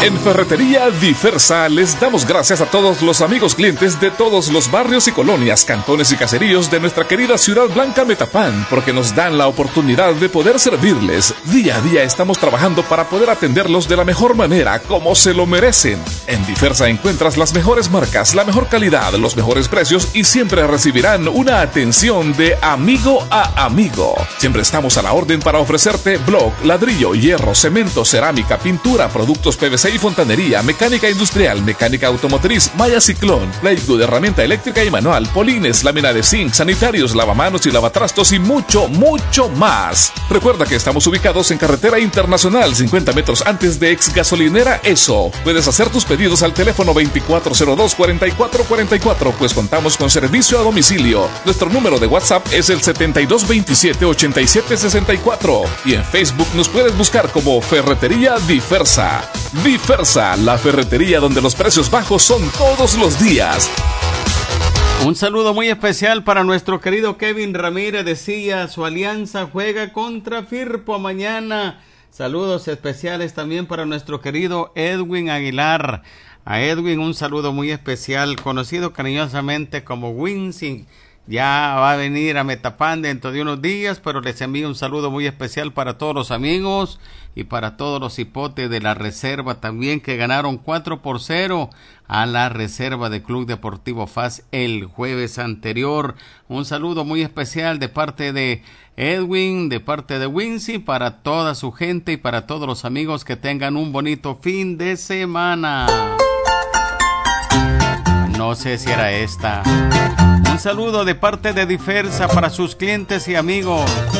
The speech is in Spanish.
En Ferretería Diversa les damos gracias a todos los amigos clientes de todos los barrios y colonias, cantones y caseríos de nuestra querida Ciudad Blanca Metapán, porque nos dan la oportunidad de poder servirles. Día a día estamos trabajando para poder atenderlos de la mejor manera, como se lo merecen. En Diversa encuentras las mejores marcas, la mejor calidad, los mejores precios y siempre recibirán una atención de amigo a amigo. Siempre estamos a la orden para ofrecerte bloc, ladrillo, hierro, cemento, cerámica, pintura, productos PVC y fontanería, mecánica industrial, mecánica automotriz, malla ciclón, plywood, herramienta eléctrica y manual, polines, lámina de zinc, sanitarios, lavamanos y lavatrastos y mucho, mucho más. Recuerda que estamos ubicados en Carretera Internacional, 50 metros antes de ex gasolinera ESO. Puedes hacer tus pedidos al teléfono 2402-4444, pues contamos con servicio a domicilio. Nuestro número de WhatsApp es el 7227-8764 y en Facebook nos puedes buscar como Ferretería Diversa. Diversa, la ferretería donde los precios bajos son todos los días. Un saludo muy especial para nuestro querido Kevin Ramírez. Decía, su Alianza juega contra Firpo mañana. Saludos especiales también para nuestro querido Edwin Aguilar. A Edwin un saludo muy especial, conocido cariñosamente como Wincy. Ya va a venir a Metapán dentro de unos días, pero les envío un saludo muy especial para todos los amigos y para todos los hipotes de la reserva también, que ganaron 4-0 a la reserva de Club Deportivo FAS el jueves anterior. Un saludo muy especial de parte de Edwin, de parte de Wincy, para toda su gente y para todos los amigos, que tengan un bonito fin de semana. No sé si era esta. Un saludo de parte de Diversa para sus clientes y amigos.